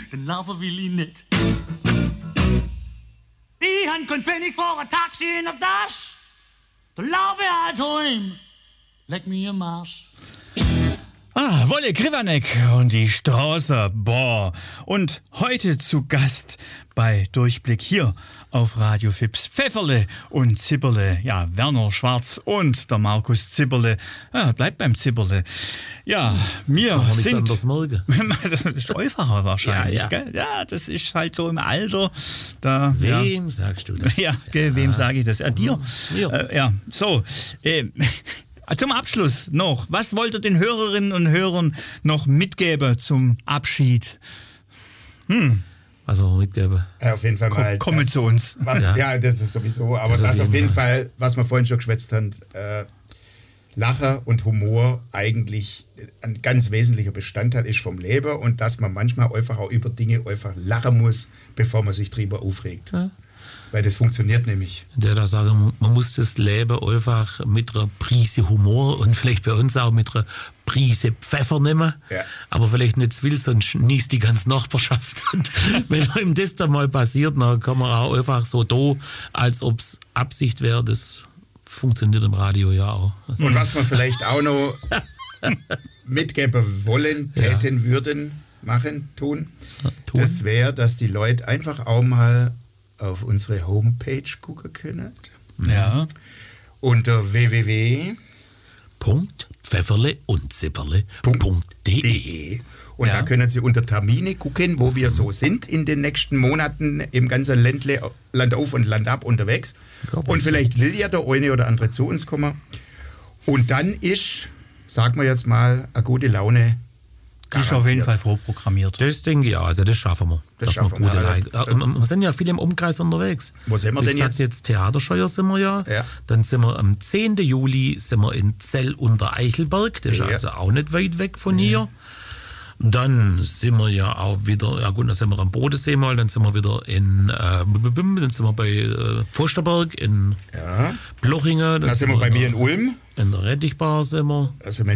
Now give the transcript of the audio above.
den Laufer will ich nicht. Die han kein Pfennig vor ein Taxi in der Tasche. Der Laufe halt heim. Leck mir im Arsch. Wolle Krivanek und die Straße, boah. Und heute zu Gast bei Durchblick hier auf Radio Fips Pfefferle und Zipperle. Ja, Werner Schwarz und der Markus Zipperle. Ja, bleibt beim Zipperle. Ja, wir sind... Das ist einfacher wahrscheinlich, ja. Gell? Ja, das ist halt so im Alter. Da, wem sagst du das? Ja, wem sage ich das? Dir? Ja, so... Zum Abschluss noch, was wollt ihr den Hörerinnen und Hörern noch mitgeben zum Abschied? Was wir mitgeben? Ja, auf jeden Fall mal. Kommen zu uns. Ja, das ist sowieso, aber das auf jeden Fall, was wir vorhin schon geschwätzt haben, Lacher und Humor eigentlich ein ganz wesentlicher Bestandteil ist vom Leben und dass man manchmal einfach auch über Dinge einfach lachen muss, bevor man sich drüber aufregt. Ja. Weil das funktioniert nämlich. Der da sagen, man muss das Leben einfach mit einer Prise Humor und vielleicht bei uns auch mit einer Prise Pfeffer nehmen. Ja. Aber vielleicht nicht zu viel, sonst niest die ganze Nachbarschaft. Und wenn einem das dann mal passiert, dann kann man auch einfach so da, als ob es Absicht wäre. Das funktioniert im Radio ja auch. Und was wir vielleicht auch noch mitgeben wollen, täten, würden, machen, tun, das wäre, dass die Leute einfach auch mal auf unsere Homepage gucken können. Ja. Unter www.pfefferleundzipperle.de. Und da können Sie unter Termine gucken, wo wir so sind in den nächsten Monaten im ganzen Ländle, Land auf und Land ab unterwegs. Und vielleicht will ja der eine oder andere zu uns kommen. Und dann ist, sagen wir jetzt mal, eine gute Laune. Das ist auf jeden Fall vorprogrammiert. Das denke ich ja, also das schaffen wir. Das schaffen wir. Wir sind ja viel im Umkreis unterwegs. Wo sind wir denn jetzt? Jetzt Theaterscheuer sind wir ja. Dann sind wir am 10. Juli sind wir in Zell unter Eichelberg. Das ist also auch nicht weit weg von hier. Dann sind wir ja auch wieder, ja gut, dann sind wir am Bodensee mal, dann sind wir wieder dann sind wir bei Pfosterberg in Blochingen. Dann sind wir bei mir in Ulm. In der Rettichbar sind wir. Also